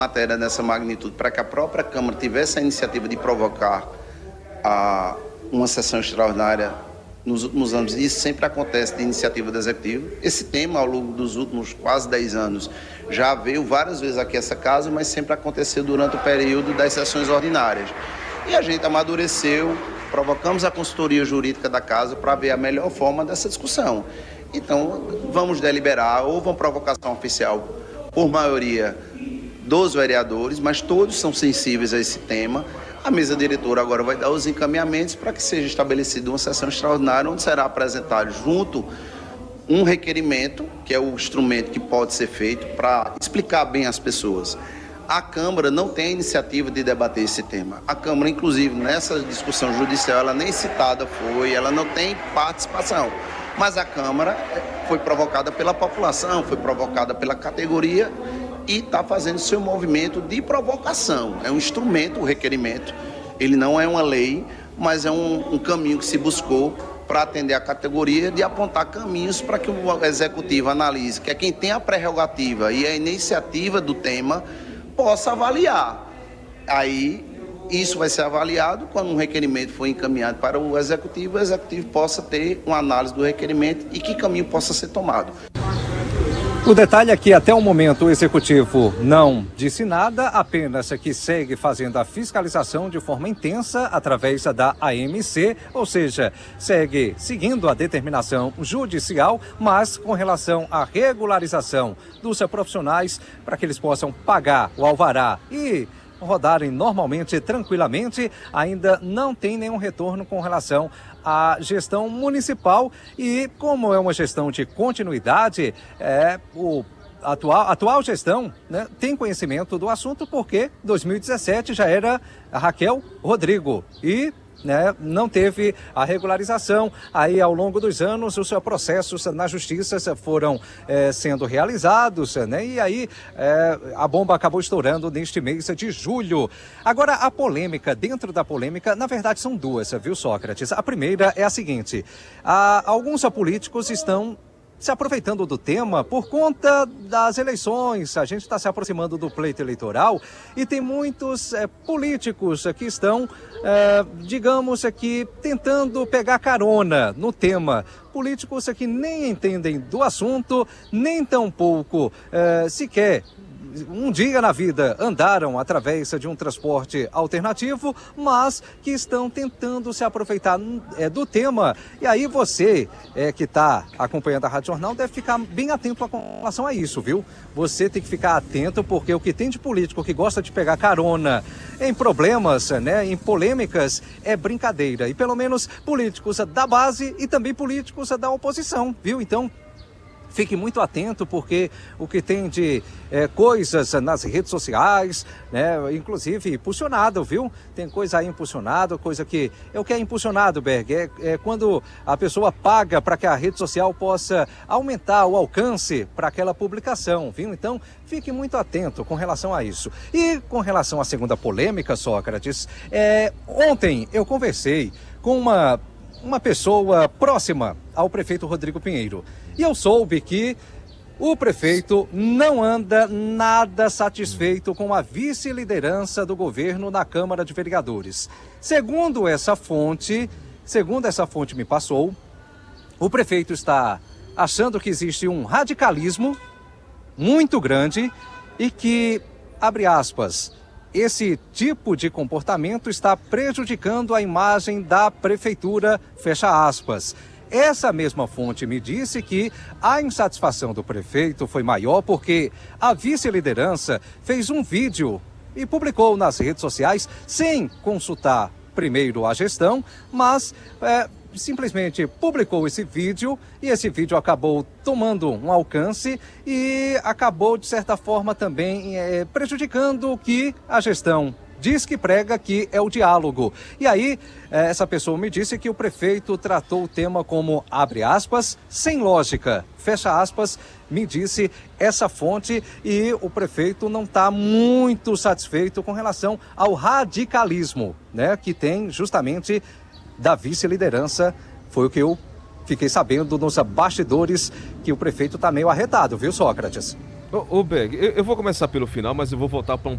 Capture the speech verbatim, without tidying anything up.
matéria dessa magnitude para que a própria Câmara tivesse a iniciativa de provocar a, uma sessão extraordinária nos últimos anos. Isso sempre acontece de iniciativa do Executivo. Esse tema, ao longo dos últimos quase dez anos, já veio várias vezes aqui a essa casa, mas sempre aconteceu durante o período das sessões ordinárias. E a gente amadureceu, provocamos a consultoria jurídica da casa para ver a melhor forma dessa discussão. Então, vamos deliberar, houve uma provocação oficial por maioria dos vereadores, mas todos são sensíveis a esse tema. A mesa diretora agora vai dar os encaminhamentos para que seja estabelecida uma sessão extraordinária, onde será apresentado junto um requerimento, que é o instrumento que pode ser feito para explicar bem às pessoas. A Câmara não tem a iniciativa de debater esse tema. A Câmara, inclusive, nessa discussão judicial, ela nem citada foi, ela não tem participação. Mas a Câmara foi provocada pela população, foi provocada pela categoria e está fazendo seu movimento de provocação. É um instrumento, o requerimento. Ele não é uma lei, mas é um, um caminho que se buscou para atender a categoria, de apontar caminhos para que o Executivo analise, que é quem tem a prerrogativa e a iniciativa do tema, possa avaliar. Aí, isso vai ser avaliado quando um requerimento for encaminhado para o Executivo, o Executivo possa ter uma análise do requerimento e que caminho possa ser tomado. O detalhe é que até o momento o Executivo não disse nada, apenas que segue fazendo a fiscalização de forma intensa através da A M C, ou seja, segue seguindo a determinação judicial, mas com relação à regularização dos profissionais para que eles possam pagar o alvará e rodarem normalmente, tranquilamente, ainda não tem nenhum retorno com relação à gestão municipal. E como é uma gestão de continuidade, é, o atual, atual gestão, né, tem conhecimento do assunto, porque dois mil e dezessete já era a Raquel Rodrigo e Né, não teve a regularização. Aí, ao longo dos anos, os processos na justiça foram é, sendo realizados, né, e aí é, a bomba acabou estourando neste mês de julho. Agora, a polêmica, dentro da polêmica, na verdade são duas, viu, Sócrates? A primeira é a seguinte: a, alguns políticos estão se aproveitando do tema por conta das eleições. A gente está se aproximando do pleito eleitoral e tem muitos é, políticos que estão, é, digamos aqui, tentando pegar carona no tema. Políticos que nem entendem do assunto, nem tampouco é, sequer um dia na vida andaram através de um transporte alternativo, mas que estão tentando se aproveitar é, do tema. E aí você é, que está acompanhando a Rádio Jornal deve ficar bem atento com relação a isso, viu? Você tem que ficar atento, porque o que tem de político que gosta de pegar carona em problemas, né, em polêmicas, é brincadeira. E pelo menos políticos da base e também políticos da oposição, viu? Então, fique muito atento, porque o que tem de é, coisas nas redes sociais, né, inclusive impulsionado, viu? Tem coisa aí impulsionada, coisa que... É o que é impulsionado, Berg? É, é quando a pessoa paga para que a rede social possa aumentar o alcance para aquela publicação, viu? Então, fique muito atento com relação a isso. E com relação à segunda polêmica, Sócrates, é, ontem eu conversei com uma... uma pessoa próxima ao prefeito Rodrigo Pinheiro. E eu soube que o prefeito não anda nada satisfeito com a vice-liderança do governo na Câmara de Vereadores. Segundo essa fonte, segundo essa fonte me passou, o prefeito está achando que existe um radicalismo muito grande e que, abre aspas, esse tipo de comportamento está prejudicando a imagem da prefeitura, fecha aspas. Essa mesma fonte me disse que a insatisfação do prefeito foi maior porque a vice-liderança fez um vídeo e publicou nas redes sociais sem consultar primeiro a gestão, mas é, simplesmente publicou esse vídeo e esse vídeo acabou tomando um alcance e acabou, de certa forma, também é, prejudicando o que a gestão diz que prega, que é o diálogo. E aí, essa pessoa me disse que o prefeito tratou o tema como, abre aspas, sem lógica, fecha aspas, me disse essa fonte, e o prefeito não está muito satisfeito com relação ao radicalismo, né, que tem justamente da vice-liderança. Foi o que eu fiquei sabendo nos bastidores, que o prefeito está meio arretado, viu, Sócrates? Ô, ô Berg, eu, eu vou começar pelo final, mas eu vou voltar para um